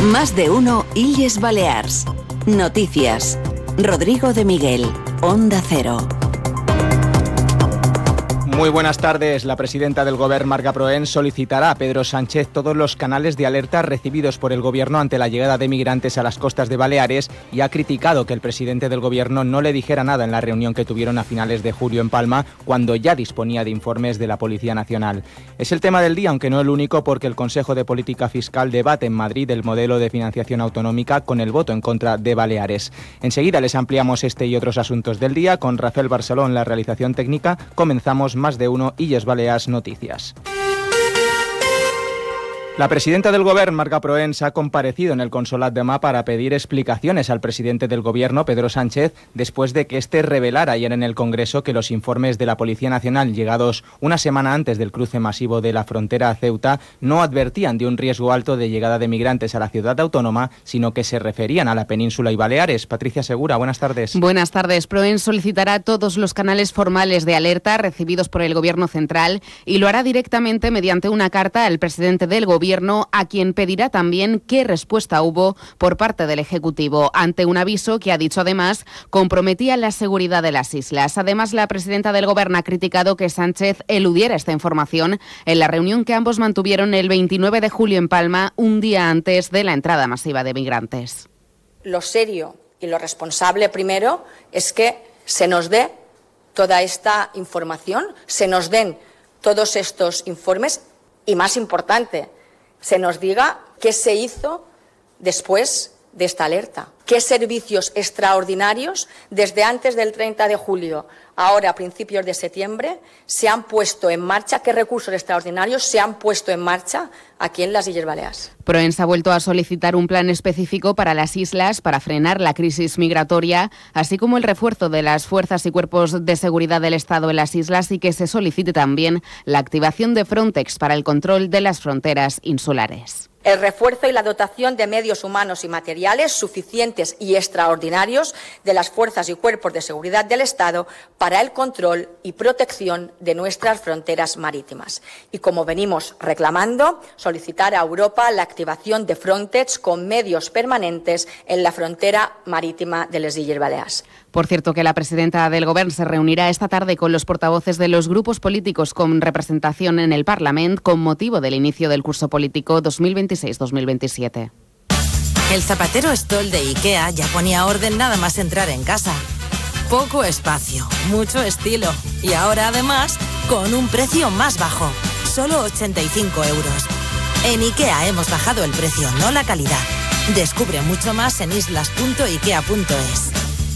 Más de uno Illes Balears. Noticias. Rodrigo de Miguel, Onda Cero. Muy buenas tardes. La presidenta del Govern, Marga Proens, solicitará a Pedro Sánchez todos los canales de alerta recibidos por el Gobierno ante la llegada de migrantes a las costas de Baleares y ha criticado que el presidente del Gobierno no le dijera nada en la reunión que tuvieron a finales de julio en Palma, cuando ya disponía de informes de la Policía Nacional. Es el tema del día, aunque no el único, porque el Consejo de Política Fiscal debate en Madrid el modelo de financiación autonómica con el voto en contra de Baleares. Enseguida les ampliamos este y otros asuntos del día. Con Rafael Barceló en la realización técnica, comenzamos Más de uno Illes Balears Noticias. La presidenta del Govern, Marga Proens, ha comparecido en el Consolat de Mar para pedir explicaciones al presidente del Gobierno, Pedro Sánchez, después de que éste revelara ayer en el Congreso que los informes de la Policía Nacional, llegados una semana antes del cruce masivo de la frontera a Ceuta, no advertían de un riesgo alto de llegada de migrantes a la ciudad autónoma, sino que se referían a la península y Baleares. Patricia Segura, buenas tardes. Buenas tardes. Proens solicitará todos los canales formales de alerta recibidos por el Gobierno central y lo hará directamente mediante una carta al presidente del Gobierno, a quien pedirá también qué respuesta hubo por parte del Ejecutivo ante un aviso que, ha dicho además, comprometía la seguridad de las islas. Además, la presidenta del Gobierno ha criticado que Sánchez eludiera esta información en la reunión que ambos mantuvieron el 29 de julio en Palma, un día antes de la entrada masiva de migrantes. Lo serio y lo responsable primero es que se nos dé toda esta información, se nos den todos estos informes y, más importante, se nos diga qué se hizo después de esta alerta, qué servicios extraordinarios desde antes del 30 de julio, ahora a principios de septiembre, se han puesto en marcha, qué recursos extraordinarios se han puesto en marcha aquí en las Illes Balears. Proens ha vuelto a solicitar un plan específico para las islas para frenar la crisis migratoria, así como el refuerzo de las fuerzas y cuerpos de seguridad del Estado en las islas y que se solicite también la activación de Frontex para el control de las fronteras insulares. El refuerzo y la dotación de medios humanos y materiales suficientes y extraordinarios de las fuerzas y cuerpos de seguridad del Estado para el control y protección de nuestras fronteras marítimas. Y como venimos reclamando, solicitar a Europa la activación de Frontex con medios permanentes en la frontera marítima de les Illes Balears. Por cierto, que la presidenta del Gobierno se reunirá esta tarde con los portavoces de los grupos políticos con representación en el Parlament con motivo del inicio del curso político 2026-2027. El zapatero Stoll de IKEA ya ponía orden nada más entrar en casa. Poco espacio, mucho estilo y ahora además con un precio más bajo, solo 85 euros. En IKEA hemos bajado el precio, no la calidad. Descubre mucho más en islas.ikea.es.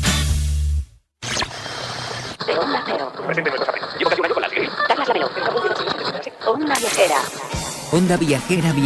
Onda Cero. Llevo casi un año con las gays. Carlas la Meló. Onda Viajera. Onda Viajera.